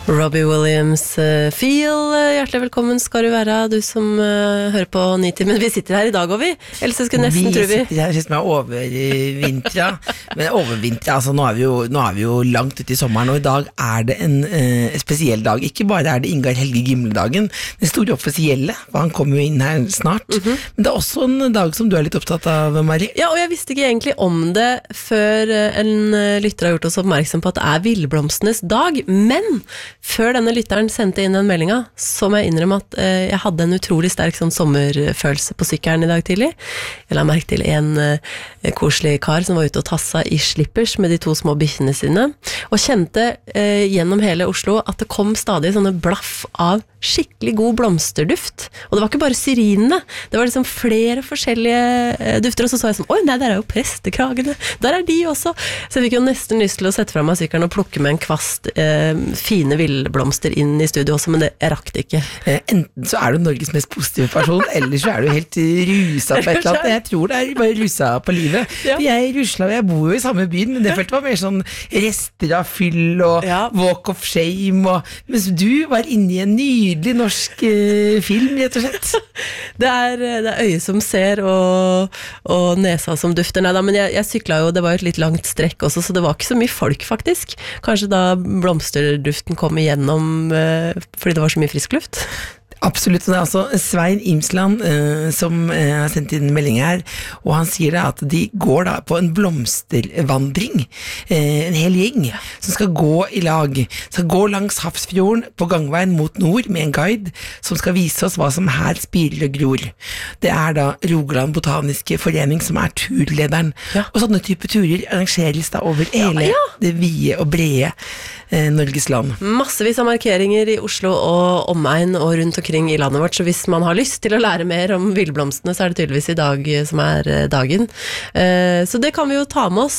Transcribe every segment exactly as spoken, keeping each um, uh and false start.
Robbie Williams, uh, Feel, hjertelig velkommen skal du være, du som uh, hører på Nitimen. Vi sitter her i dag, og vi, ellers skulle nesten vi tro vi... Vi sitter her, synes vi er overvintra, men overvintra, altså nå er, vi jo, nå er vi jo langt ute i sommeren, og i dag er det en uh, spesiell dag. Ikke bare er det Ingar Helge Gimle-dagen, den store offisielle, for han kommer jo inn her snart, mm-hmm. men det er også en dag som du er litt opptatt av, Mari. Ja, og jeg visste ikke egentlig om det før en lytter har gjort oss oppmerksom på at det er villblomstenes dag, men før denne lytteren sendte inn den meldinga, så må jeg innrømme at eh, jeg hadde en utrolig sterk sånn sommerfølelse på sykkelen i dag tidlig. Jeg la merke til en eh, koselig kar som var ute og tassa i slippers med de to små bikkjene sine, og kjente eh, gjennom hele Oslo at det kom stadig sånne blaff av skikkelig god blomsterduft. Og det var ikke bare syrinene, det var liksom flere forskjellige eh, dufter, og så så jeg sånn, oi, nei, der er jo prestekragene, der er de også. Så jeg fikk jo nesten lyst til å sette fra meg sykkelen og plukke med en kvast eh, fine villblomster inn i studio også, men det, jeg rakk det ikke. Eh, enten så er du Norges mest positive person, eller så er du helt rusa på et eller annet. Jeg tror det er bare rusa på livet. Ja. Jeg rusla, jeg bor jo i samme byen, men det følte var mer sånn rester av fyll og ja. Walk of shame, og, mens du var inne i en nydelig norsk eh, film, rett og slett. Det er, det er øyet som ser, og, og nesa som dufter. Nei da, men jeg, jeg sykla jo, det var jo et litt langt strekk også, så det var ikke så mye folk faktisk. Kanskje da blomsterduften kom igjennom eh, fordi det var så mye frisk luft. Absolutt, det er altså Svein Imsland eh, som eh, har sendt inn en melding her, og han sier da at de går da på en blomstervandring, eh, en hel gjeng, som skal gå i lag, skal gå langs Hafrsfjorden på gangveien mot nord med en guide, som skal vise oss hva som her spirer og gror. Det er da Rogaland Botaniske Forening som er turlederen, ja. Og sånne type turer arrangeres da over hele ja, ja. Det vide og brede eh, Norges land. Massevis av markeringer i Oslo og omegn og rundt omkring i landet vårt, så hvis man har lyst til å lære mer om villblomstene, så er det tydeligvis i dag som er dagen. Så det kan vi jo ta med oss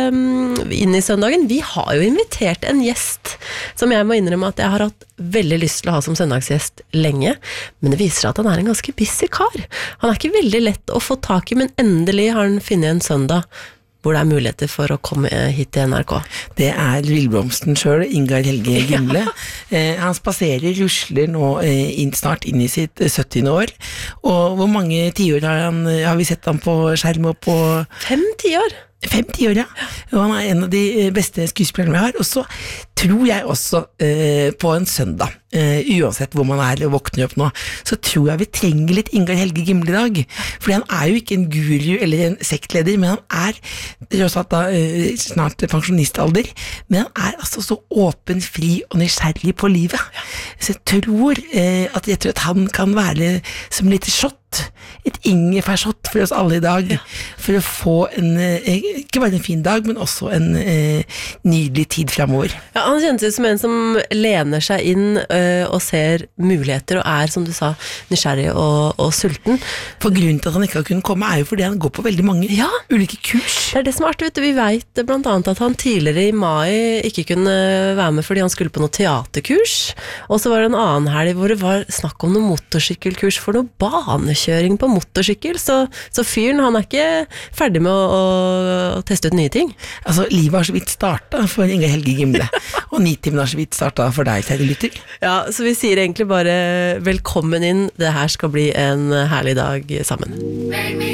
inn i søndagen. Vi har jo invitert en gjest, som jeg må innrømme at jeg har hatt veldig lyst til å ha som søndagsgjest lenge, men det viser seg at han er en ganske busy kar. Han er ikke veldig lett å få tak i, men endelig har han funnet en søndag hvor det er muligheter for å komme hit til N R K. Det er villblomsten selv, Ingar Helge Gimle. Ja. Eh, han spaserer, rusler nå eh, inn, snart inn i sitt syttiende år. Og hvor mange tiår har, han, har vi sett han på skjerm og på... Fem tiår. Fem tiår, ja. Og han er en av de beste skuespillerne vi har. Og så tror jeg også eh, på en søndag, eh, uansett hvor man er og våkner opp nå, så tror jeg vi trenger litt Ingar Helge Gimle i dag. Fordi han er jo ikke en guru eller en sektleder, men han er også da, eh, snart pensjonistalder, men han er altså så åpen, fri og nysgjerrig på livet. Så jeg tror eh, at jeg tror at han kan være som litt shot, et ingefærshot for oss alle i dag, ja. For å få en, eh, ikke bare en fin dag, men også en eh, nydelig tid fremover. Ja, han kjennes ut som en som lener seg inn uh, og ser muligheter, og er, som du sa, nysgjerrig og, og sulten. For grunnen til at han ikke har kunnet komme er jo fordi han går på veldig mange ja. Ulike kurs. Det er det som er artig, vet du. Vi vet blant annet at han tidligere i mai ikke kunne være med fordi han skulle på noe teaterkurs, og så var det en annen helg hvor det var snakk om noe motorsykkelkurs for noe banekjøring på motorsykkel, så, så fyren, han er ikke ferdig med å, å teste ut nye ting. Altså, livet har så vidt startet for Ingar Helge Gimle, og Nitimen har så vidt startet for deg, kjære lytter. Ja, så vi sier egentlig bare velkommen inn, det her skal bli en herlig dag sammen.